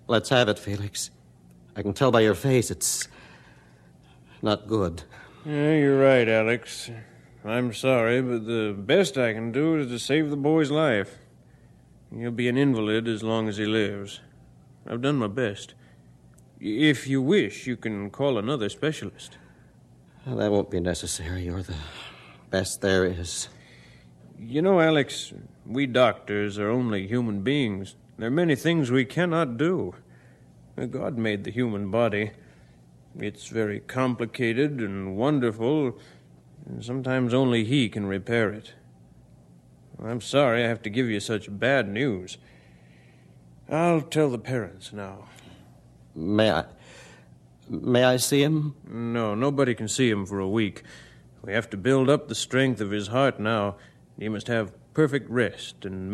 Let's have it, Felix. I can tell by your face it's not good. Yeah, you're right, Alex. I'm sorry, but the best I can do is to save the boy's life. He'll be an invalid as long as he lives. I've done my best. If you wish, you can call another specialist. Well, that won't be necessary. You're the best there is. You know, Alex, we doctors are only human beings. There are many things we cannot do. God made the human body. It's very complicated and wonderful, and sometimes only He can repair it. I'm sorry I have to give you such bad news. I'll tell the parents now. May I see him? No, nobody can see him for a week. We have to build up the strength of his heart now. He must have perfect rest and